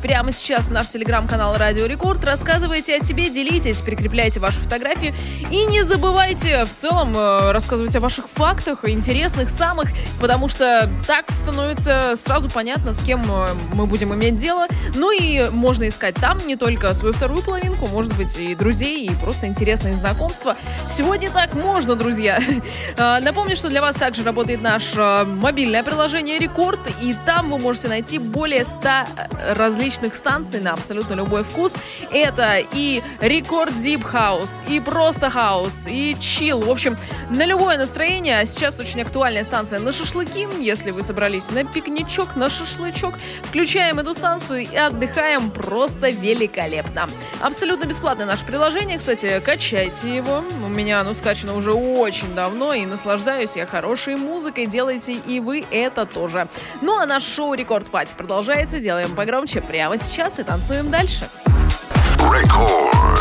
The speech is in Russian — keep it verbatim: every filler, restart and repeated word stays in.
прямо сейчас в наш телеграм-канал Радио Рекорд, рассказывайте о себе, делитесь, прикрепляйте вашу фотографию и не забывайте в целом рассказывать о ваших фактах, интересных, самых, потому что так становится сразу понятно, с кем мы будем иметь дело. Ну и можно искать там не только свою вторую половинку, может быть и друзей, и просто интересные знакомства. Сегодня так можно, друзья. Напомню, что для вас также работает наше мобильное приложение Рекорд, и там вы можете найти более ста различных станций на абсолютно любой вкус. Это и Рекорд Deep House, и просто хаус, и чил. В общем, на любое настроение. А сейчас очень актуальная станция на шашлыки. Если вы собрались на пикничок, на шашлычок, включаем эту станцию и отдыхаем просто великолепно. Абсолютно бесплатное наше приложение. Кстати, качайте его. У меня оно скачано уже очень давно, и наслаждаюсь я хорошей музыкой. Делайте и вы это тоже. Ну а наше шоу Рекорд Пати продолжается. Делаем погромче прямо сейчас и танцуем дальше. Рекорд.